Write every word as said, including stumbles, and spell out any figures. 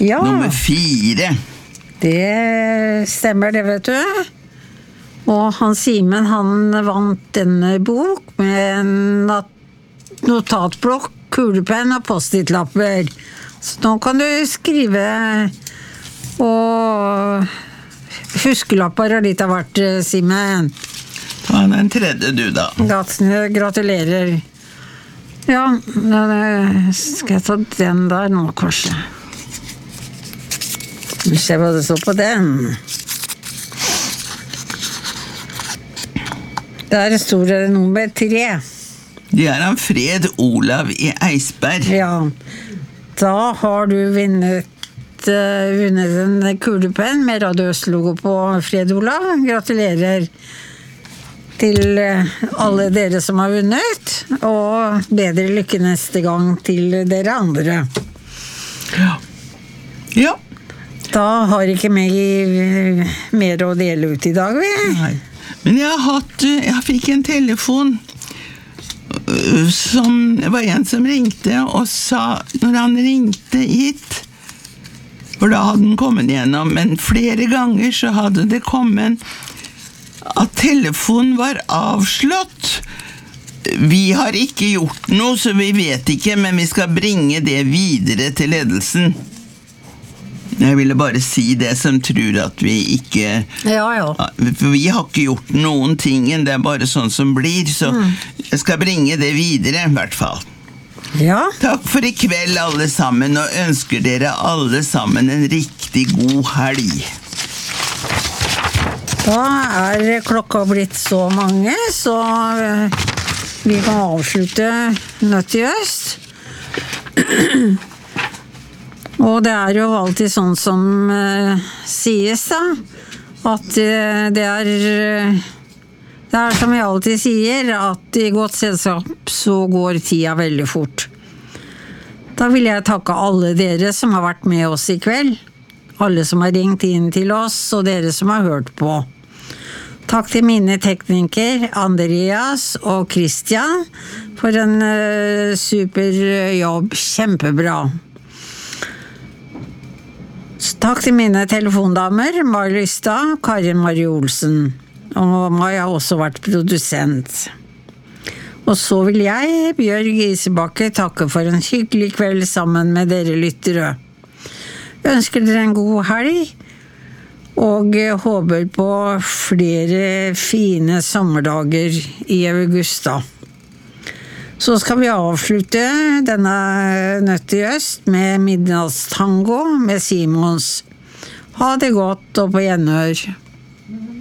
Ja. Nummer fire. Det stemmer det, vet du. Og Hans Simen, han vant denne bok med en notatblokk, kulepenn og post-it-lapper. Så nå kan du skrive og huskelapper og litt av hvert, Simen. Ta den tredje du da. Gratulerer. Ja, da skal jeg ta den der nå, kanskje. Vi ser hva det står på den. Der står det nummer tre. Det er han Fred Olav i Eisberg. Ja, da har du vunnet, uh, vunnet en kulepenn med Radio Øst-logo på Fred Olav. Gratulerer til alle dere som har vunnet, og bedre lykke neste gang til dere andre. Ja. Ja. Da har ikke vi mer å dele ut i dag, vi. Nei. Men jeg har hatt, jeg fikk en telefon som, det var en som ringte og sa, når han ringte hit, for da hadde den kommet gjennom, men flere ganger så hadde det kommet at telefonen var avslått. Vi har ikke gjort noe, så vi vet ikke, men vi skal bringe det videre til ledelsen. Jeg ville bare si det som tror at vi ikke... Ja, ja. For vi har ikke gjort noen ting, det er bare sånn som blir, så mm. jeg skal bringe det videre, i hvert fall. Ja. Takk for i kveld, alle sammen, og ønsker dere alle sammen en riktig god helg. Da er klokka blitt så mange, så vi kan avslutte Nødt i Øst. Og det er jo alltid sånn som uh, sies da, at uh, det er det er som jeg alltid sier, at i godt selskap så går tida veldig fort. Da vil jeg takke alle dere som har vært med oss i kveld. Alle som har ringt inn til oss, og dere som har hørt på. Takk til mine tekniker, Andreas og Christian, for en uh, super jobb. Kjempebra. Så takk til mine telefondamer, Mai Lystad, Karin Marie Olsen. Og Mai har også vært produsent. Og så vil jeg, Bjørg Gisebakke, takke for en hyggelig kveld sammen med dere lyttere. Jeg ønsker dere en god helg, og håper på flere fine sommerdager i august da. Så skal vi avslutte denne Nødt i Øst med midnattstango med Simons. Ha det godt og på gjenhør.